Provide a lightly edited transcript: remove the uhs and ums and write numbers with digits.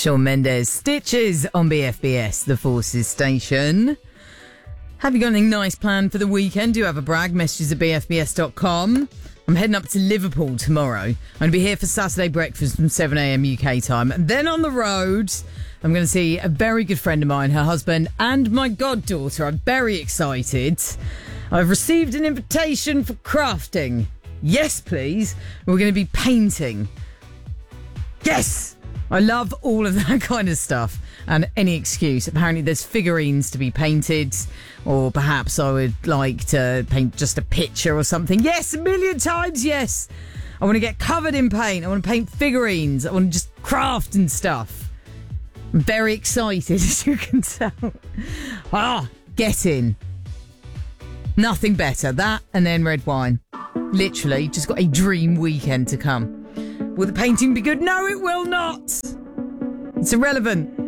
Shawn Mendes, Stitches on BFBS, the Forces station. Have you got anything nice planned for the weekend? Do have a brag. Messages at bfbs.com. I'm heading up to Liverpool tomorrow. I'm going to be here for Saturday breakfast from 7am UK time. And then on the road, I'm going to see a very good friend of mine, her husband, and my goddaughter. I'm very excited. I've received an invitation for crafting. Yes, please. We're going to be painting. Yes! I love all of that kind of stuff and any excuse. Apparently there's figurines to be painted, or perhaps I would like to paint just a picture or something. Yes, a million times yes. I want to get covered in paint. I want to paint figurines. I want to just craft and stuff. I'm very excited, as you can tell. Get in. Nothing better. That and then red wine. Literally, just got a dream weekend to come. Will the painting be good? No, it will not. It's irrelevant.